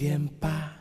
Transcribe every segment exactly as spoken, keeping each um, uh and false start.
点八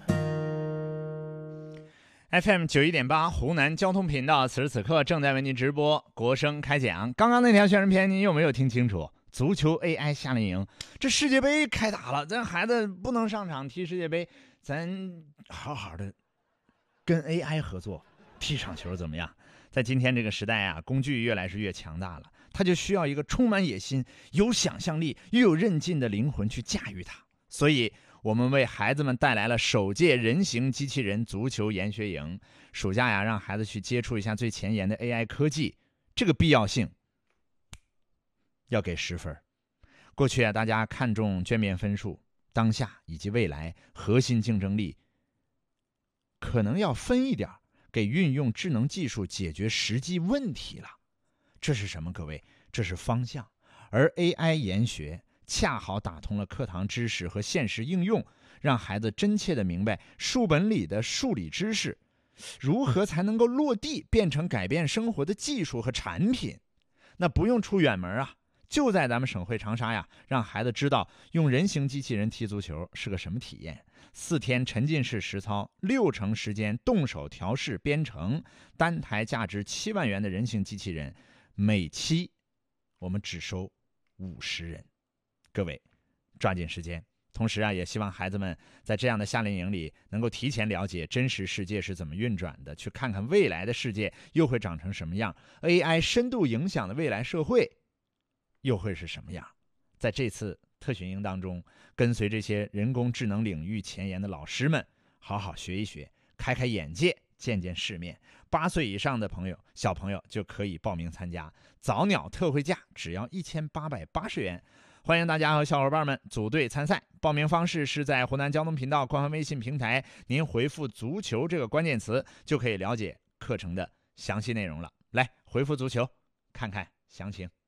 F M 九一点八湖南交通频道，此时此刻正在为您直播国声开讲。刚刚那条宣传片您有没有听清楚？足球 A I 夏令营，这世界杯开打了，咱孩子不能上场踢世界杯，咱好好的跟 A I 合作踢场球怎么样？在今天这个时代啊，工具越来是越强大了，它就需要一个充满野心、有想象力又有韧劲的灵魂去驾驭它。所以我们为孩子们带来了首届人形机器人足球研学营，暑假呀，让孩子去接触一下最前沿的 A I 科技，这个必要性要给十分。过去啊，大家看重卷面分数，当下以及未来核心竞争力，可能要分一点给运用智能技术解决实际问题了。这是什么？各位，这是方向。而 A I 研学恰好打通了课堂知识和现实应用，让孩子真切地明白书本里的数理知识如何才能够落地，变成改变生活的技术和产品。那不用出远门啊，就在咱们省会长沙呀，让孩子知道用人形机器人踢足球是个什么体验。四天沉浸式实操，六成时间动手调试编程，单台价值七万元的人形机器人，每期我们只收五十人。各位抓紧时间。同时啊，也希望孩子们在这样的夏令营里能够提前了解真实世界是怎么运转的，去看看未来的世界又会长成什么样， A I 深度影响的未来社会又会是什么样。在这次特训营当中，跟随这些人工智能领域前沿的老师们好好学一学，开开眼界，见见世面。八岁以上的朋友小朋友就可以报名参加，早鸟特惠价只要一千八百八十元。欢迎大家和小伙伴们组队参赛，报名方式是在湖南交通频道官方微信平台，您回复足球这个关键词就可以了解课程的详细内容了。来，回复足球看看详情。